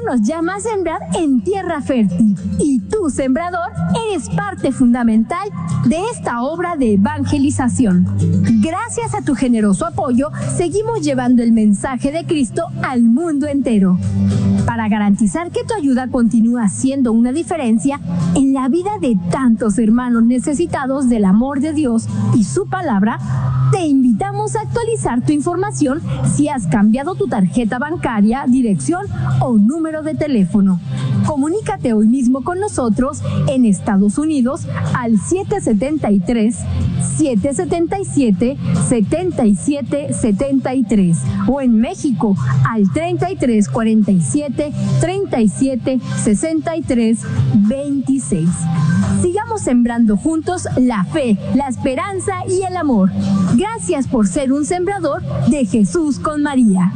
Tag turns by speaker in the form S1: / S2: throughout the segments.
S1: nos llama a sembrar en tierra fértil. Y tú, sembrador, eres parte fundamental de esta obra de evangelización. Gracias a tu generoso apoyo, seguimos llevando el mensaje de Cristo al mundo entero. Para garantizar que tu ayuda continúa haciendo una diferencia en la vida de tantos hermanos necesitados del amor de Dios y su palabra, te invitamos a actualizar tu información si has cambiado tu tarjeta bancaria, dirección o número de teléfono. Comunícate hoy mismo con nosotros en Estados Unidos al 773-777-7773 o en México al 3347-376326. Sigamos sembrando juntos la fe, la esperanza y el amor. Gracias por ser un sembrador de Jesús con María.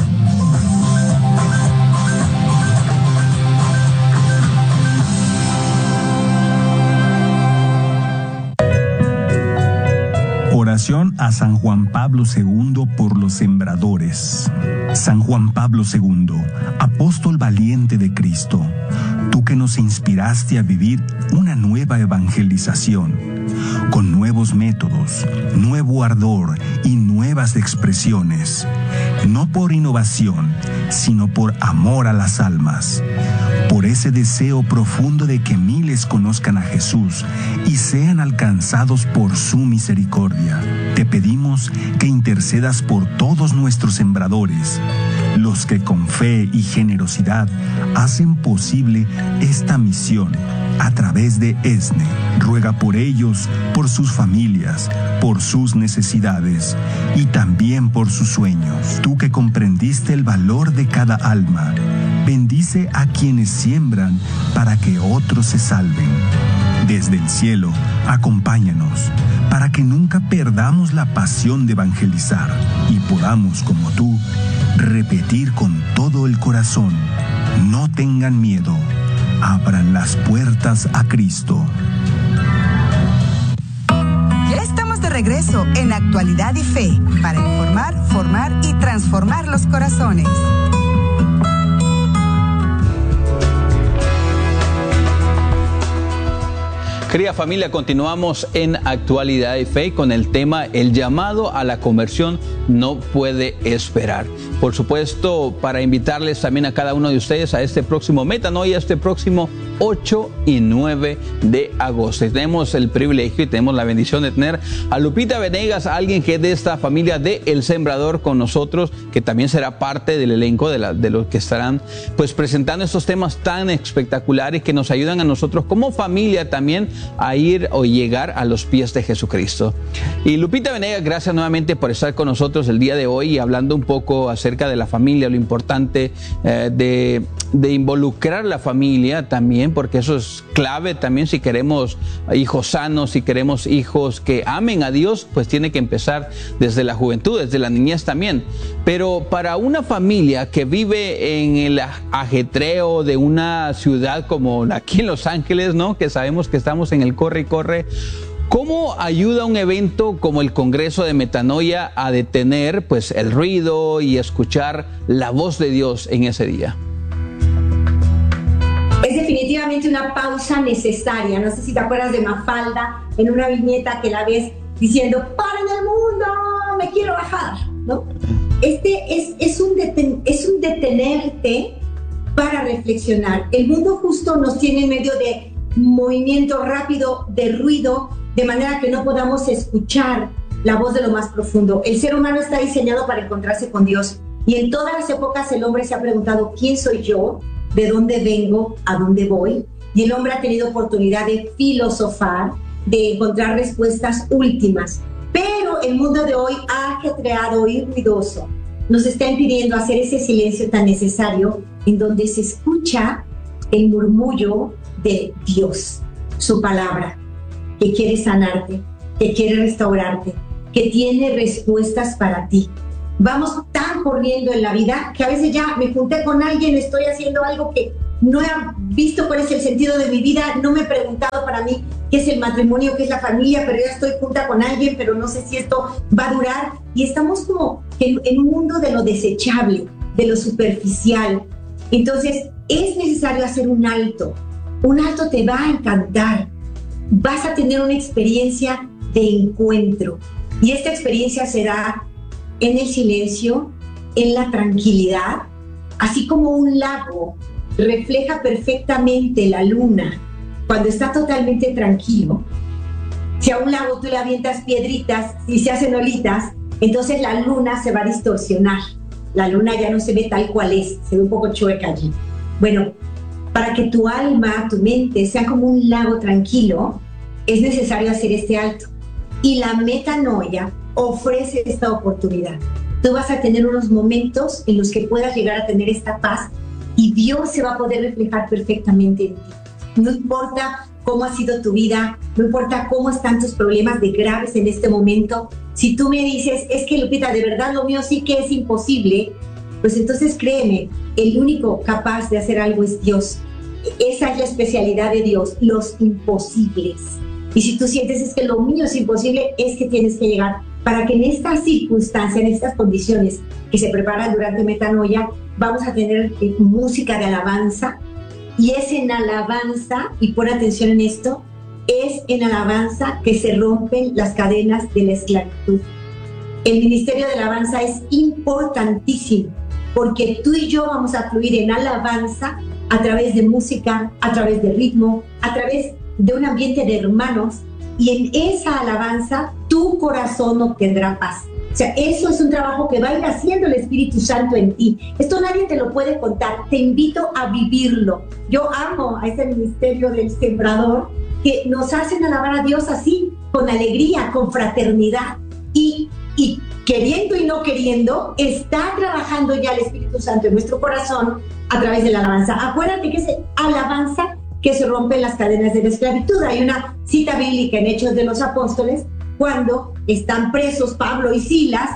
S2: Oración a San Juan Pablo II por los sembradores. San Juan Pablo II, apóstol valiente de Cristo, tú que nos inspiraste a vivir una nueva evangelización, con nuevos métodos, nuevo ardor y nuevas expresiones, no por innovación, sino por amor a las almas, por ese deseo profundo de que miles conozcan a Jesús y sean alcanzados por su misericordia. Te pedimos que intercedas por todos nuestros sembradores, los que con fe y generosidad hacen posible esta misión a través de ESNE. Ruega por ellos, por sus familias, por sus necesidades y también por sus sueños. Tú que comprendiste el valor de cada alma, bendice a quienes siembran para que otros se salven. Desde el cielo, acompáñanos para que nunca perdamos la pasión de evangelizar y podamos, como tú, repetir con todo el corazón: no tengan miedo, abran las puertas a Cristo.
S3: Ya estamos de regreso en Actualidad y Fe para informar, formar y transformar los corazones.
S4: Querida familia, continuamos en Actualidad y Fe con el tema El llamado a la conversión no puede esperar. Por supuesto, para invitarles también a cada uno de ustedes a este próximo Metanoia, este próximo 8 y 9 de agosto. Y tenemos el privilegio y tenemos la bendición de tener a Lupita Venegas, alguien que es de esta familia de El Sembrador con nosotros, que también será parte del elenco de los que estarán pues presentando estos temas tan espectaculares que nos ayudan a nosotros como familia también a ir o llegar a los pies de Jesucristo. Y Lupita Venegas, gracias nuevamente por estar con nosotros el día de hoy y hablando un poco acerca de la familia, lo importante de involucrar la familia también, porque eso es clave también si queremos hijos sanos, si queremos hijos que amen a Dios, pues tiene que empezar desde la juventud, desde la niñez también. Pero para una familia que vive en el ajetreo de una ciudad como aquí en Los Ángeles, ¿no? Que sabemos que estamos en el corre y corre, ¿cómo ayuda un evento como el Congreso de Metanoia a detener pues el ruido y escuchar la voz de Dios en ese día?
S5: Es definitivamente una pausa necesaria. No sé si te acuerdas de Mafalda en una viñeta que la ves diciendo: ¡paren el mundo! ¡Me quiero bajar! ¿No? Es un detenerte para reflexionar. El mundo justo nos tiene en medio de movimiento rápido, de ruido, de manera que no podamos escuchar la voz de lo más profundo. El ser humano está diseñado para encontrarse con Dios, y en todas las épocas el hombre se ha preguntado: ¿quién soy yo? ¿De dónde vengo? ¿A dónde voy? Y el hombre ha tenido oportunidad de filosofar, de encontrar respuestas últimas. Pero el mundo de hoy, ajetreado y ruidoso, nos está impidiendo hacer ese silencio tan necesario en donde se escucha el murmullo de Dios, su palabra, que quiere sanarte, que quiere restaurarte, que tiene respuestas para ti. Vamos tan corriendo en la vida que a veces ya me junté con alguien, estoy haciendo algo que no he visto cuál es el sentido de mi vida, no me he preguntado para mí qué es el matrimonio, qué es la familia, pero ya estoy junta con alguien, pero no sé si esto va a durar. Y estamos como en un mundo de lo desechable, de lo superficial. Entonces, es necesario hacer un alto. Un alto te va a encantar. Vas a tener una experiencia de encuentro. Y esta experiencia será en el silencio, en la tranquilidad, así como un lago refleja perfectamente la luna cuando está totalmente tranquilo. Si a un lago tú le avientas piedritas y se hacen olitas, entonces la luna se va a distorsionar. La luna ya no se ve tal cual es, se ve un poco chueca allí. Bueno, para que tu alma, tu mente sea como un lago tranquilo, es necesario hacer este alto. Y la metanoia ofrece esta oportunidad. Tú vas a tener unos momentos en los que puedas llegar a tener esta paz y Dios se va a poder reflejar perfectamente en ti. No importa cómo ha sido tu vida, no importa cómo están tus problemas de graves en este momento. Si tú me dices, es que Lupita, de verdad lo mío sí que es imposible, pues entonces créeme, el único capaz de hacer algo es Dios. Esa es la especialidad de Dios, los imposibles. Y si tú sientes es que lo mío es imposible, es que tienes que llegar para que en estas circunstancias, en estas condiciones que se preparan durante Metanoia, vamos a tener música de alabanza. Y es en alabanza, y pon atención en esto, es en alabanza que se rompen las cadenas de la esclavitud. El ministerio de alabanza es importantísimo, porque tú y yo vamos a fluir en alabanza a través de música, a través de ritmo, a través de un ambiente de hermanos, y en esa alabanza tu corazón obtendrá paz. O sea, eso es un trabajo que va a ir haciendo el Espíritu Santo en ti. Esto nadie te lo puede contar. Te invito a vivirlo. Yo amo a ese ministerio del sembrador que nos hacen alabar a Dios así, con alegría, con fraternidad. Y queriendo y no queriendo, está trabajando ya el Espíritu Santo en nuestro corazón a través de la alabanza. Acuérdate que es alabanza que se rompen las cadenas de la esclavitud. Hay una cita bíblica en Hechos de los Apóstoles cuando están presos Pablo y Silas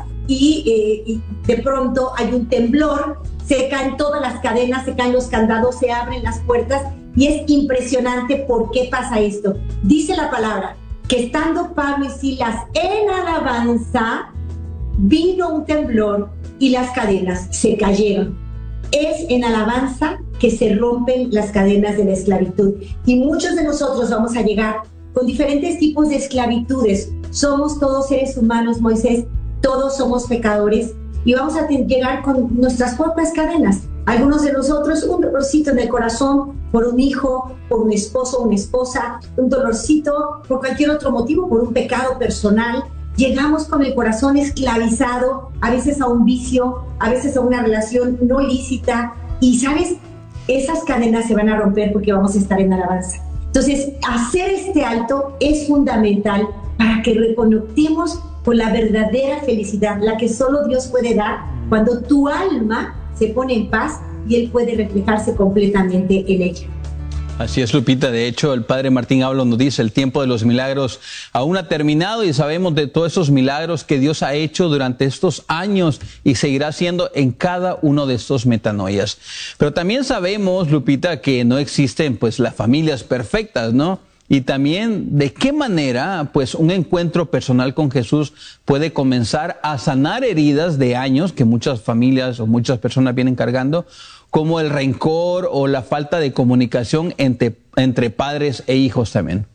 S5: y de pronto hay un temblor, se caen todas las cadenas, se caen los candados, se abren las puertas y es impresionante por qué pasa esto. Dice la palabra que estando Pablo y Silas en alabanza, vino un temblor y las cadenas se cayeron. Es en alabanza que se rompen las cadenas de la esclavitud. Y muchos de nosotros vamos a llegar con diferentes tipos de esclavitudes. Somos todos seres humanos, Moisés, todos somos pecadores y vamos a llegar con nuestras propias cadenas. Algunos de nosotros un dolorcito en el corazón por un hijo, por un esposo, una esposa, un dolorcito por cualquier otro motivo, por un pecado personal. Llegamos con el corazón esclavizado, a veces a un vicio, a veces a una relación no lícita. Y, ¿sabes? Esas cadenas se van a romper porque vamos a estar en alabanza. Entonces, hacer este alto es fundamental para que reconectemos con la verdadera felicidad, la que solo Dios puede dar cuando tu alma se pone en paz y Él puede reflejarse completamente en ella.
S4: Así es, Lupita. De hecho, el padre Martín Ábalos nos dice, el tiempo de los milagros aún ha terminado y sabemos de todos esos milagros que Dios ha hecho durante estos años y seguirá haciendo en cada uno de estos metanoias. Pero también sabemos, Lupita, que no existen pues las familias perfectas, ¿no? Y también de qué manera pues un encuentro personal con Jesús puede comenzar a sanar heridas de años que muchas familias o muchas personas vienen cargando, como el rencor o la falta de comunicación entre padres e hijos también.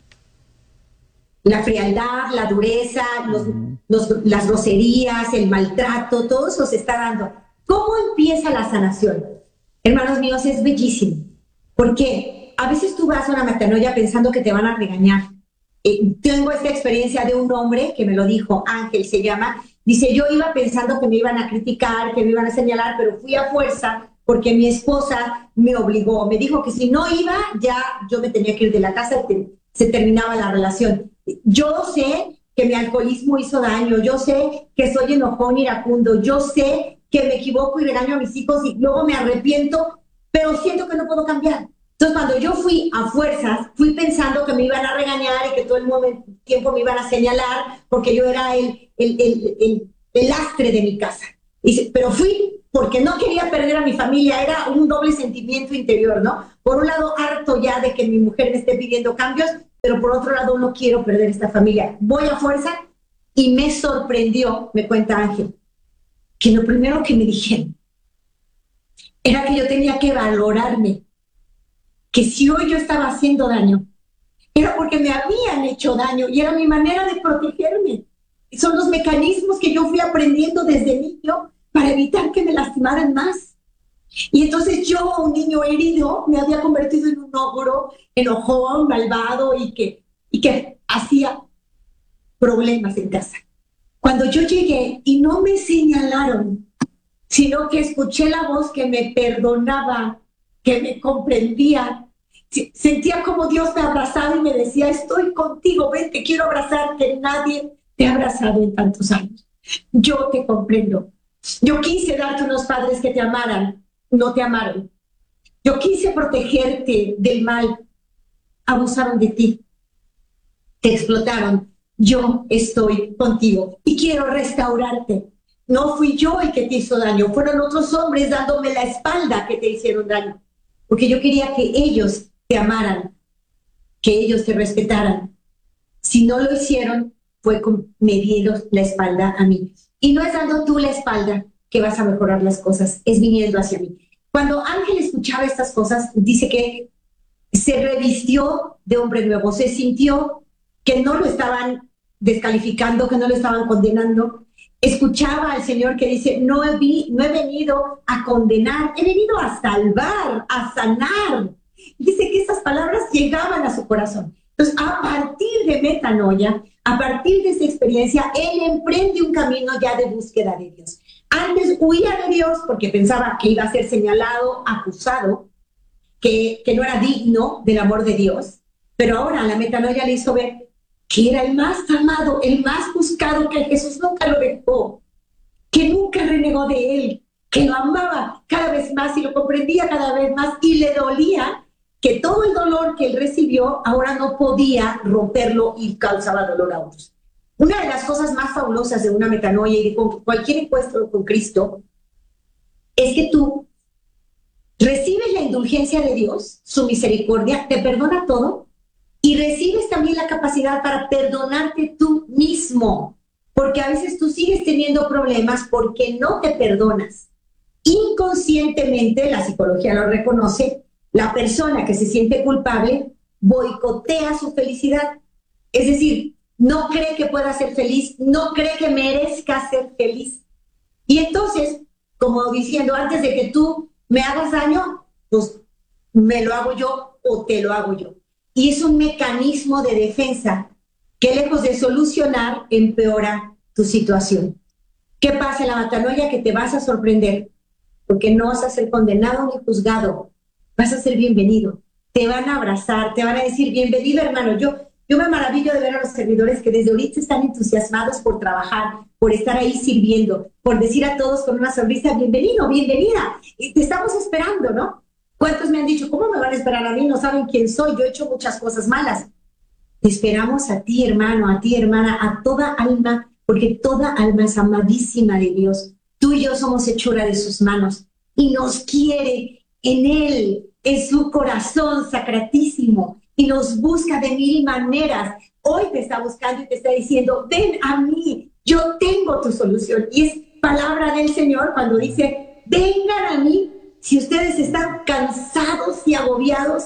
S5: La frialdad, la dureza, las groserías, el maltrato, todo eso se está dando. ¿Cómo empieza la sanación? Hermanos míos, es bellísimo. Porque a veces tú vas a una metanoia pensando que te van a regañar. Tengo esta experiencia de un hombre que me lo dijo, Ángel se llama, dice, yo iba pensando que me iban a criticar, que me iban a señalar, pero fui a fuerza porque mi esposa me obligó, me dijo que si no iba, ya yo me tenía que ir de la casa y se terminaba la relación. Yo sé que mi alcoholismo hizo daño, yo sé que soy enojón, iracundo, yo sé que me equivoco y regaño a mis hijos y luego me arrepiento, pero siento que no puedo cambiar. Entonces, cuando yo fui a fuerzas, fui pensando que me iban a regañar y que todo el tiempo me iban a señalar porque yo era el lastre de mi casa. Pero fui porque no quería perder a mi familia, era un doble sentimiento interior, ¿no? Por un lado, harto ya de que mi mujer me esté pidiendo cambios, pero por otro lado, no quiero perder esta familia. Voy a fuerza y me sorprendió, me cuenta Ángel, que lo primero que me dijeron, era que yo tenía que valorarme, que si hoy yo estaba haciendo daño, era porque me habían hecho daño y era mi manera de protegerme. Son los mecanismos que yo fui aprendiendo desde niño para evitar que me lastimaran más. Y entonces yo, un niño herido, me había convertido en un ogro, enojón, malvado y que hacía problemas en casa. Cuando yo llegué y no me señalaron, sino que escuché la voz que me perdonaba, que me comprendía, sentía como Dios me abrazaba y me decía, estoy contigo, ven, te quiero abrazar, que nadie te ha abrazado en tantos años. Yo te comprendo. Yo quise darte unos padres que te amaran, no te amaron. Yo quise protegerte del mal, abusaron de ti, te explotaron. Yo estoy contigo y quiero restaurarte. No fui yo el que te hizo daño, fueron otros hombres dándome la espalda que te hicieron daño, porque yo quería que ellos te amaran, que ellos te respetaran. Si no lo hicieron, fue con me dieron la espalda a mí. Y no es dando tú la espalda que vas a mejorar las cosas, es viniendo hacia mí. Cuando Ángel escuchaba estas cosas, dice que se revistió de hombre nuevo, se sintió que no lo estaban descalificando, que no lo estaban condenando. Escuchaba al Señor que dice, no he venido a condenar, he venido a salvar, a sanar. Dice que esas palabras llegaban a su corazón. Entonces, a partir de metanoia, a partir de esa experiencia, él emprende un camino ya de búsqueda de Dios. Antes huía de Dios porque pensaba que iba a ser señalado, acusado, que no era digno del amor de Dios. Pero ahora la metanoia le hizo ver que era el más amado, el más buscado, que Jesús nunca lo dejó, que nunca renegó de él, que lo amaba cada vez más y lo comprendía cada vez más, y le dolía que todo el dolor que él recibió ahora no podía romperlo y causaba dolor a otros. Una de las cosas más fabulosas de una metanoia y de cualquier encuentro con Cristo es que tú recibes la indulgencia de Dios, su misericordia, te perdona todo, y recibes también la capacidad para perdonarte tú mismo, porque a veces tú sigues teniendo problemas porque no te perdonas. Inconscientemente, la psicología lo reconoce, la persona que se siente culpable boicotea su felicidad. Es decir, no cree que pueda ser feliz, no cree que merezca ser feliz. Y entonces, como diciendo, antes de que tú me hagas daño, pues me lo hago yo o te lo hago yo. Y es un mecanismo de defensa que, lejos de solucionar, empeora tu situación. ¿Qué pasa en la metanoia? Que te vas a sorprender, porque no vas a ser condenado ni juzgado, vas a ser bienvenido. Te van a abrazar, te van a decir, bienvenido hermano. Yo me maravillo de ver a los servidores que desde ahorita están entusiasmados por trabajar, por estar ahí sirviendo, por decir a todos con una sonrisa, bienvenido, bienvenida, y te estamos esperando, ¿no? ¿Cuántos me han dicho, cómo me van a esperar a mí? No saben quién soy, yo he hecho muchas cosas malas. Te esperamos a ti, hermano, a ti, hermana, a toda alma, porque toda alma es amadísima de Dios. Tú y yo somos hechura de sus manos y nos quiere en Él, en su corazón sacratísimo, y nos busca de mil maneras. Hoy te está buscando y te está diciendo, ven a mí, yo tengo tu solución. Y es palabra del Señor cuando dice, vengan a mí. Si ustedes están cansados y agobiados,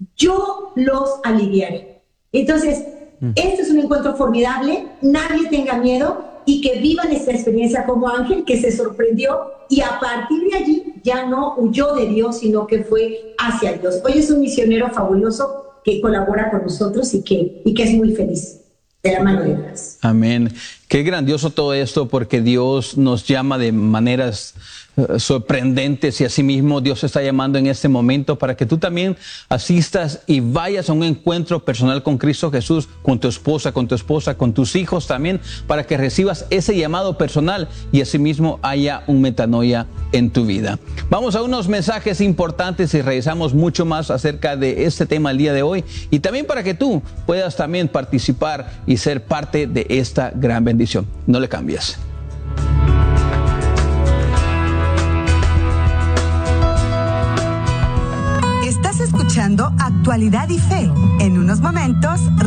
S5: yo los aliviaré. Entonces, este es un encuentro formidable, nadie tenga miedo y que vivan esta experiencia como Ángel, que se sorprendió y a partir de allí ya no huyó de Dios, sino que fue hacia Dios. Hoy es un misionero fabuloso que colabora con nosotros y que es muy feliz de la mano de Dios.
S4: Amén. Qué grandioso todo esto, porque Dios nos llama de maneras sorprendentes y asimismo Dios está llamando en este momento para que tú también asistas y vayas a un encuentro personal con Cristo Jesús, con tu esposa, con tus hijos también, para que recibas ese llamado personal y asimismo haya un metanoia en tu vida. Vamos a unos mensajes importantes y revisamos mucho más acerca de este tema el día de hoy, y también para que tú puedas también participar y ser parte de esta gran bendición. No le cambies.
S3: Estás escuchando Actualidad y Fe. En unos momentos